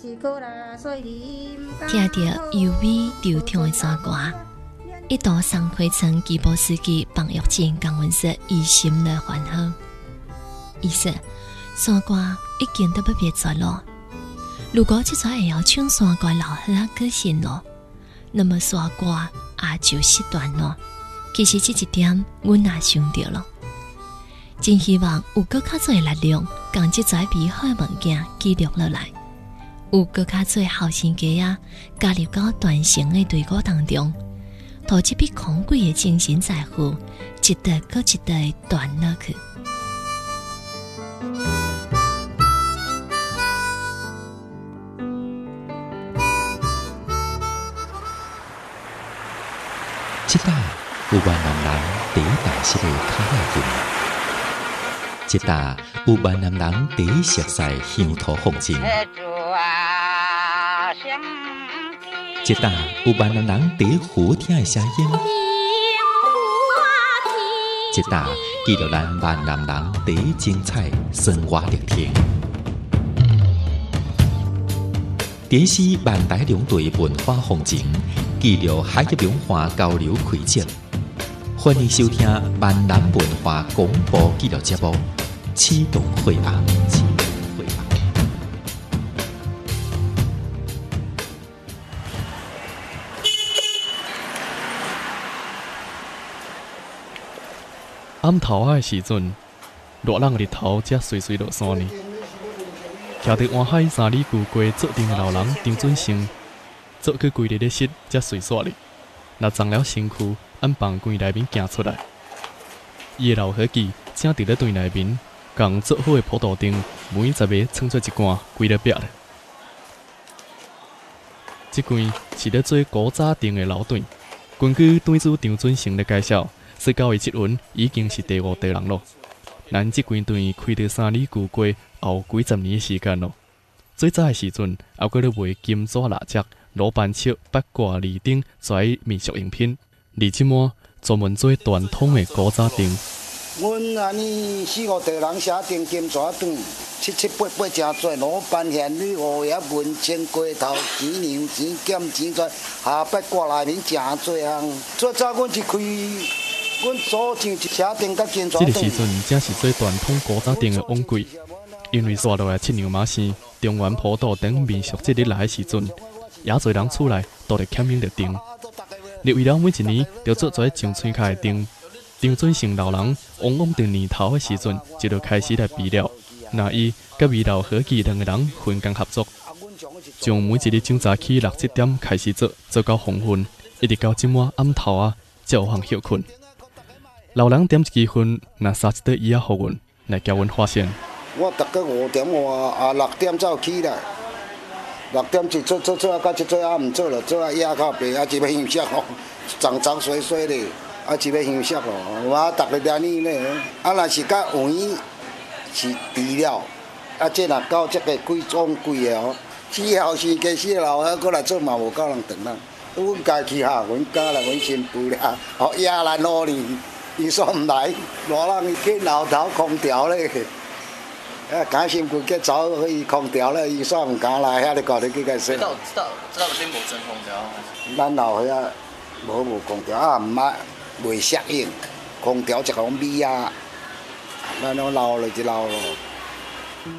听着优美流畅的山歌，一度送开成吉布斯基放乐进江文说伊心的欢贺。伊说山歌已经都要灭绝了，如果这阵会晓唱山歌老伙仔个性咯，那么山歌也就失传了。其实这一点阮也想到了，真希望有更较多力量，将这种美好的物件记录落来。有更较多后生家啊，加入到传承的队伍当中，让这笔昂贵的精神财富一代搁一代传落去。 这搭有越南人第一大色的卡拉金，这搭有越南人第一熟悉乡土风情。这搭有越南人第一好听的声音，这搭记录咱越南人第一精彩生活历程。这是万台两地文化风情，记录海峡文化交流轨迹。欢迎收听闽南文化广播纪录节目《启动会案》。 暗头仔的时阵，热浪日头才随随落山呢。徛伫湾海三里旧街做阵的老人张准生，做去规日咧室才随煞哩。若脏了身躯，按房间内面行出来。伊的老伙计正伫咧店内面，共做好的葡萄灯，每10个撑出一罐，规咧壁咧。这间是咧做古早灯的老店。根据店主张准生咧介绍，说到伊即轮已经是第5代人咯。咱即间店开伫三里旧街后几十年的时间咯。最早的时阵，还搁咧卖金纸蜡烛、罗班尺、八卦礼灯跩民俗用品。而即满专门做传统的古早灯。 阮安尼4、5代人写灯金纸灯，7、7、8、8真多，罗班、现女、五叶、文青、龟头、钱、牛钱、剑钱跩，下八卦内面真多项。最早阮是开。阮祖上是写灯甲金纸灯。这个时阵正是做传统古早灯的旺季，因为刷落来七娘马线、中原普渡等民俗节日来的时阵，也侪人厝内都会欠用着灯。你为了每一年就做跩上嘴卡的灯，张准生老人往往伫年头的时阵就要开始来备料。那伊甲味老伙计2个人分工合作，从每一日早早起6、7点开始做，做到黄昏，一直到即满暗头啊，才有通休困。老人点一支烟，若撒一堆烟仔互阮，来叫阮发现。 我逐个5点外6点才有起来，6点就做到即做毋做了，做野靠白，一要休息咯，脏水水咧，一要休息咯。我逐日安尼咧，若是甲有影是肥料，这若到这个贵种贵的哦，4后生加4个老伙过来做嘛无够人等啦。阮家去下，阮家来，阮新妇俩，野咱5年。伊煞毋来，热人去楼头空调咧，赶身躯去走去空调咧，伊煞毋敢来，遐咧搞咧去个说。知道这边无真空调。咱老遐无空调，毋捌袂适应，空调一种米啊，咱拢老了就老咯。